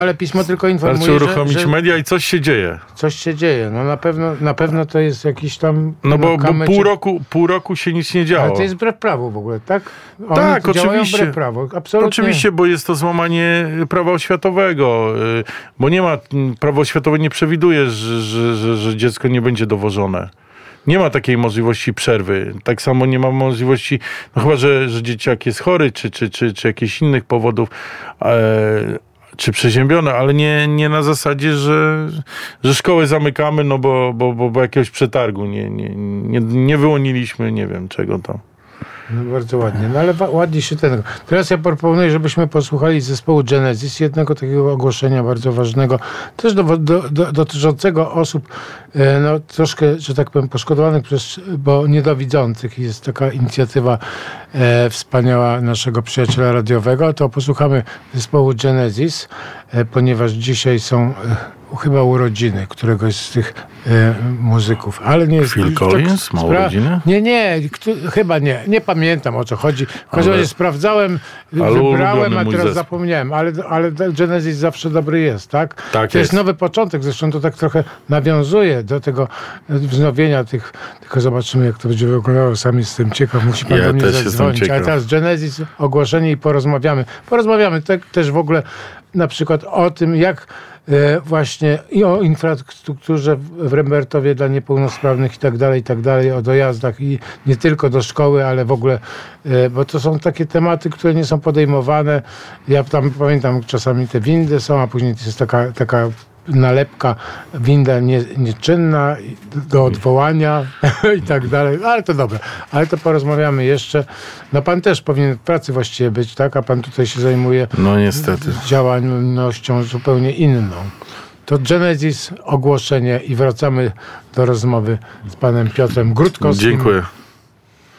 Ale pismo tylko informuje, Wystarczy uruchomić media i coś się dzieje. Coś się dzieje. No na pewno to jest jakiś tam... No bo pół roku się nic nie działo. Ale to jest wbrew prawu w ogóle, tak? Oni tak, oczywiście. Wbrew prawu. Absolutnie. Oczywiście, bo jest to złamanie prawa oświatowego. Bo nie ma... Prawo oświatowe nie przewiduje, że dziecko nie będzie dowożone. Nie ma takiej możliwości przerwy. Tak samo nie ma możliwości, no chyba, że dzieciak jest chory, czy jakichś innych powodów, czy przeziębione, ale nie na zasadzie, że szkołę zamykamy, no bo jakiegoś przetargu nie wyłoniliśmy, nie wiem czego tam. No bardzo ładnie. No ale ładnie się tego. Teraz ja proponuję, żebyśmy posłuchali zespołu Genesis, jednego takiego ogłoszenia bardzo ważnego, też dotyczącego osób no troszkę, że tak powiem, poszkodowanych bo niedowidzących. Jest taka inicjatywa wspaniała naszego przyjaciela radiowego. To posłuchamy zespołu Genesis, ponieważ dzisiaj są chyba urodziny któregoś z tych muzyków, ale nie jest... Phil Collins ma urodziny? Nie, chyba nie. Nie pamiętam, o co chodzi. W każdym razie sprawdzałem, wybrałem, a teraz zapomniałem. Ale Genesis zawsze dobry jest, tak? Tak to jest nowy początek, zresztą to tak trochę nawiązuje do tego wznowienia tych, tylko zobaczymy, jak to będzie wyglądało. Sam jestem ciekaw, musi pan do mnie zadzwonić. Ale teraz Genesis, ogłoszenie i porozmawiamy. Porozmawiamy też w ogóle na przykład o tym, jak właśnie i o infrastrukturze w Rembertowie dla niepełnosprawnych i tak dalej, o dojazdach i nie tylko do szkoły, ale w ogóle, bo to są takie tematy, które nie są podejmowane. Ja tam pamiętam, czasami te windy są, a później to jest taka nalepka, winda nieczynna do odwołania i tak dalej, ale to dobra. Ale to porozmawiamy jeszcze. No pan też powinien w pracy właściwie być, tak? A pan tutaj się zajmuje działalnością zupełnie inną. To Genesis, ogłoszenie i wracamy do rozmowy z panem Piotrem Grudkowskim. Dziękuję.